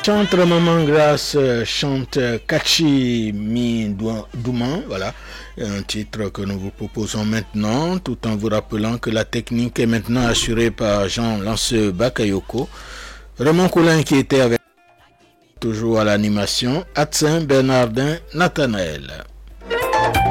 chante Maman Grâce chante Kachi Mi Douman, voilà, un titre que nous vous proposons maintenant, tout en vous rappelant que la technique est maintenant assurée par Jean Lanceux Bakayoko, Raymond Coulin qui était avec toujours à l'animation, Atsin Bernardin Nathanaël.